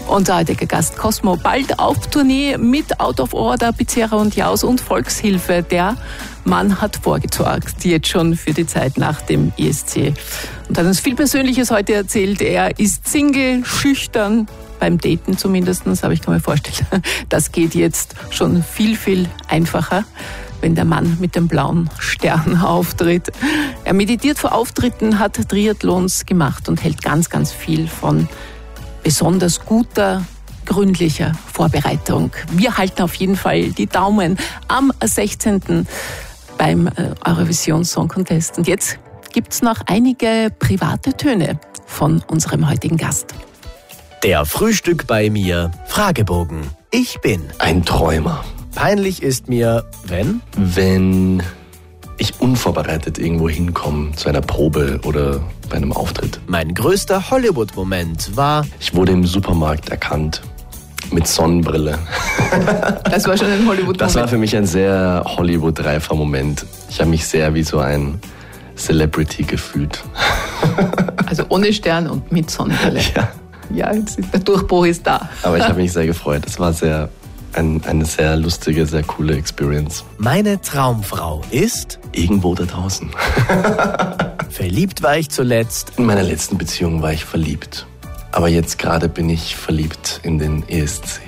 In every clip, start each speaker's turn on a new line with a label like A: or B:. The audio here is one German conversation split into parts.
A: Unser heutiger Gast Cosmo, bald auf Tournee mit Out of Order, Pizzeria und Jaus und Volkshilfe. Der Mann hat vorgesorgt, jetzt schon für die Zeit nach dem ESC. Und hat uns viel Persönliches heute erzählt. Er ist Single, schüchtern, beim Daten zumindest, aber ich kann mir vorstellen, das geht jetzt schon viel, viel einfacher, wenn der Mann mit dem blauen Stern auftritt. Er meditiert vor Auftritten, hat Triathlons gemacht und hält ganz, ganz viel von besonders guter, gründlicher Vorbereitung. Wir halten auf jeden Fall die Daumen am 16. beim Eurovision Song Contest. Und jetzt gibt's noch einige private Töne von unserem heutigen Gast.
B: Der Frühstück bei mir Fragebogen. Ich bin
C: ein Träumer.
B: Peinlich ist mir,
C: wenn ich unvorbereitet irgendwo hinkomme zu einer Probe oder bei einem Auftritt.
B: Mein größter Hollywood-Moment war...
C: Ich wurde im Supermarkt erkannt mit Sonnenbrille.
A: Das war schon ein Hollywood-Moment.
C: Das war für mich ein sehr Hollywood-reifer Moment. Ich habe mich sehr wie so ein Celebrity gefühlt.
A: Also ohne Stern und mit Sonnenbrille.
C: Ja,
A: der Durchbruch ist da.
C: Aber ich habe mich sehr gefreut. Es war eine sehr lustige, sehr coole Experience.
B: Meine Traumfrau ist...
C: Irgendwo da draußen.
B: Verliebt war ich zuletzt.
C: In meiner letzten Beziehung war ich verliebt. Aber jetzt gerade bin ich verliebt in den ESC.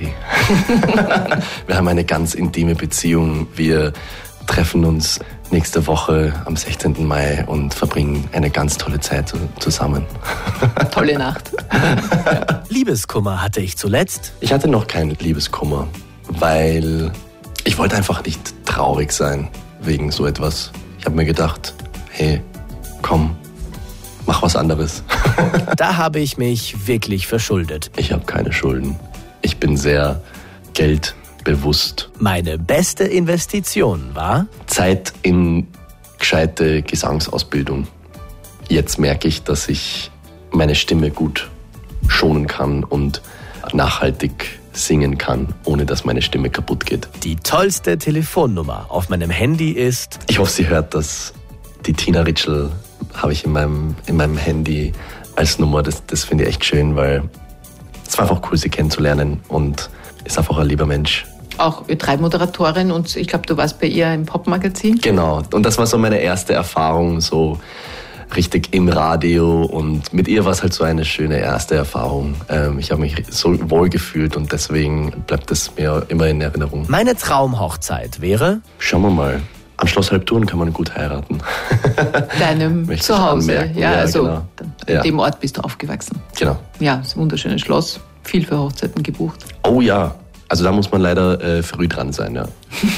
C: Wir haben eine ganz intime Beziehung. Wir treffen uns nächste Woche am 16. Mai und verbringen eine ganz tolle Zeit zusammen.
A: Tolle Nacht.
B: Liebeskummer hatte ich zuletzt.
C: Ich hatte noch keinen Liebeskummer, weil ich wollte einfach nicht traurig sein wegen so etwas. Ich habe mir gedacht, hey, komm, mach was anderes.
B: Da habe ich mich wirklich verschuldet.
C: Ich habe keine Schulden. Ich bin sehr geldbewusst.
B: Meine beste Investition war...
C: Zeit in gescheite Gesangsausbildung. Jetzt merke ich, dass ich meine Stimme gut schonen kann und nachhaltig singen kann, ohne dass meine Stimme kaputt geht.
B: Die tollste Telefonnummer auf meinem Handy ist...
C: Ich hoffe, sie hört das. Die Tina Ritschl habe ich in meinem Handy als Nummer. Das finde ich echt schön, weil es war einfach cool, sie kennenzulernen und ist einfach ein lieber Mensch.
A: Auch Ö3-Moderatorin und ich glaube, du warst bei ihr im Popmagazin.
C: Genau, und das war so meine erste Erfahrung, so richtig im Radio, und mit ihr war es halt so eine schöne erste Erfahrung. Ich habe mich so wohl gefühlt und deswegen bleibt es mir immer in Erinnerung.
B: Meine Traumhochzeit wäre...
C: Schauen wir mal. Am Schloss Halbturn kann man gut heiraten.
A: Deinem Zuhause. Ja, also
C: genau.
A: An dem Ort bist du aufgewachsen.
C: Genau.
A: Ja, das ist ein wunderschönes Schloss. Viel für Hochzeiten gebucht.
C: Oh ja, also da muss man leider früh dran sein, ja.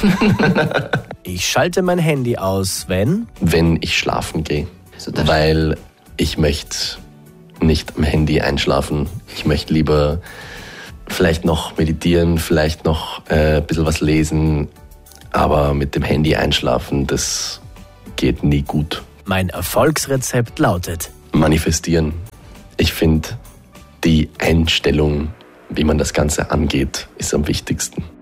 B: Ich schalte mein Handy aus,
C: wenn ich schlafen gehe.
A: Also
C: weil ich möchte nicht am Handy einschlafen. Ich möchte lieber vielleicht noch meditieren, vielleicht noch ein bisschen was lesen. Aber mit dem Handy einschlafen, das geht nie gut.
B: Mein Erfolgsrezept lautet...
C: Manifestieren. Ich finde, die Einstellung, wie man das Ganze angeht, ist am wichtigsten.